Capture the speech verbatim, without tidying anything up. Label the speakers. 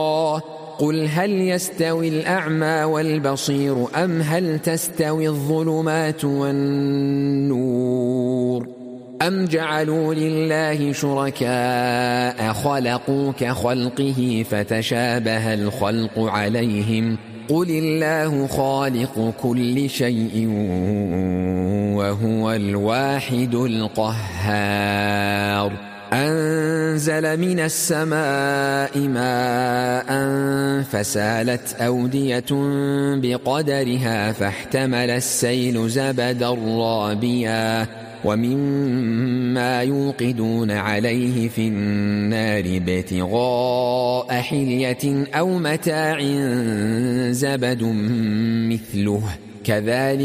Speaker 1: قل هل يستوي الأعمى والبصير أم هل تستوي الظلمات والنور أم جعلوا لله شركاء خلقوا كخلقه فتشابه الخلق عليهم قل الله خالق كل شيء وهو الواحد القهار أنزل من السماء ماء فسالت أودية بقدرها فاحتمل السيل زبدا رابيا ومما يوقدون عليه في النار ابتغاء حلية أو متاع زبد مثله كذلك